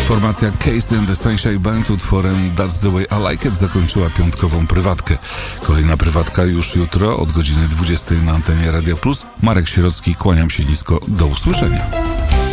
Formacja Casey and the Sunshine Band utworem That's the Way I Like It zakończyła piątkową prywatkę. Kolejna prywatka już jutro od godziny 20 na antenie Radia Plus. Marek Sierocki, kłaniam się nisko, do usłyszenia.